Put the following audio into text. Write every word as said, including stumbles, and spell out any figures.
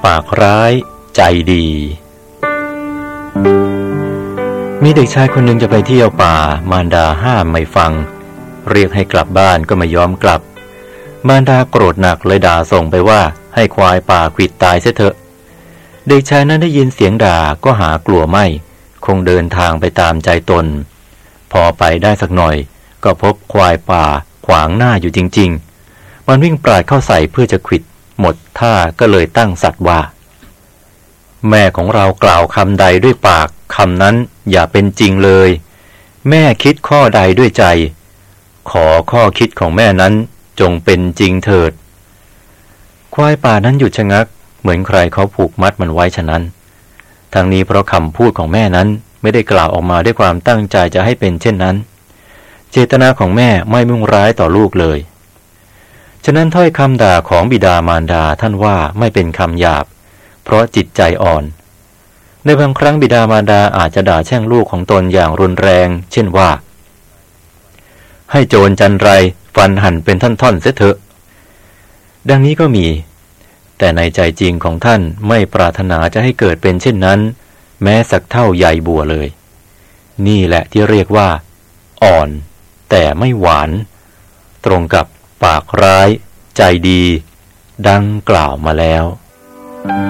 ปากร้ายใจดีมีเด็กชายคนหนึ่งจะไปเที่ยวป่ามารดาห้ามไม่ฟังเรียกให้กลับบ้านก็ไม่ยอมกลับมารดาโกรธหนักเลยด่าส่งไปว่าให้ควายป่าขวิดตายเสียเถอะเด็กชายนั้นได้ยินเสียงด่าก็หากลัวไม่คงเดินทางไปตามใจตนพอไปได้สักหน่อยก็พบควายป่าขวางหน้าอยู่จริงๆมันวิ่งปราดเข้าใส่เพื่อจะขวิดหมดท่าก็เลยตั้งสัตว์ว่าแม่ของเรากล่าวคำใดด้วยปากคำนั้นอย่าเป็นจริงเลยแม่คิดข้อใดด้วยใจขอข้อคิดของแม่นั้นจงเป็นจริงเถิดควายป่านั้นหยุดชะงักเหมือนใครเขาผูกมัดมันไว้ฉะนั้นทั้งนี้เพราะคำพูดของแม่นั้นไม่ได้กล่าวออกมาด้วยความตั้งใจจะให้เป็นเช่นนั้นเจตนาของแม่ไม่มุ่งร้ายต่อลูกเลยฉะนั้นถ้อยคำด่าของบิดามารดาท่านว่าไม่เป็นคำหยาบเพราะจิตใจอ่อนในบางครั้งบิดามารดาอาจจะด่าแช่งลูกของตนอย่างรุนแรงเช่นว่าให้โจรจันไรฟันหั่นเป็นท่อนๆเสียเถอะดังนี้ก็มีแต่ในใจจริงของท่านไม่ปรารถนาจะให้เกิดเป็นเช่นนั้นแม้สักเท่าใยบัวเลยนี่แหละที่เรียกว่าอ่อนแต่ไม่หวานตรงกับปากร้ายใจดีดังกล่าวมาแล้ว